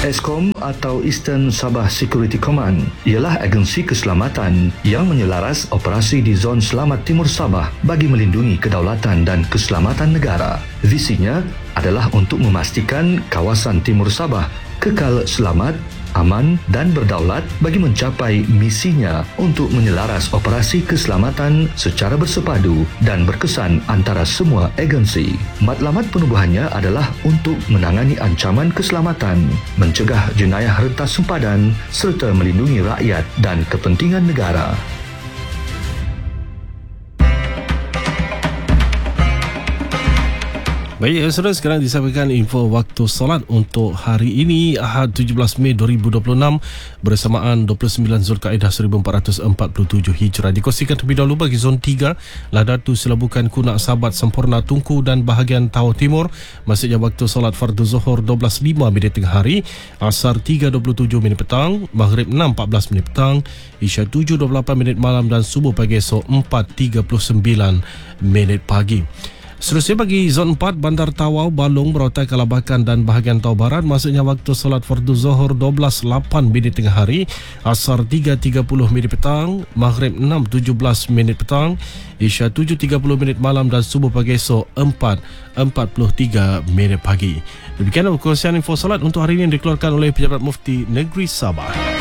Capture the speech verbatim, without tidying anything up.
Eskom atau Eastern Sabah Security Command ialah agensi keselamatan yang menyelaras operasi di zon selamat Timur Sabah bagi melindungi kedaulatan dan keselamatan negara. Visinya adalah untuk memastikan kawasan Timur Sabah kekal selamat, aman dan berdaulat bagi mencapai misinya untuk menyelaras operasi keselamatan secara bersepadu dan berkesan antara semua agensi. Matlamat penubuhannya adalah untuk menangani ancaman keselamatan, mencegah jenayah rentas sempadan serta melindungi rakyat dan kepentingan negara. Baik, saudara, sekarang disampaikan info waktu solat untuk hari ini, Ahad tujuh belas Mei dua ribu dua puluh enam bersamaan dua puluh sembilan Zulkaidah seribu empat ratus empat puluh tujuh Hijrah. Dikongsikan terlebih dahulu bagi zon tiga, Ladatu, Selabukan, Kunak, Sabat, Sempurna, Tungku dan bahagian Tawau Timur. Maksudnya waktu solat fardu Zuhur dua belas lima minit tengah hari, Asar tiga dua puluh tujuh minit petang, Maghrib enam empat belas minit petang, Isya tujuh dua puluh lapan minit malam dan Subuh pagi esok empat tiga puluh sembilan minit pagi. Seterusnya bagi zon empat, Bandar Tawau, Balong, Merautai, Kalabakan dan bahagian Tawau Barat, maksudnya waktu solat fardu Zuhur dua belas lapan minit tengah hari, Asar tiga tiga puluh minit petang, Maghrib enam tujuh belas minit petang, Isya tujuh tiga puluh minit malam dan Subuh pagi esok empat empat puluh tiga minit pagi. Demikian perkongsian info solat untuk hari ini yang dikeluarkan oleh Pejabat Mufti Negeri Sabah.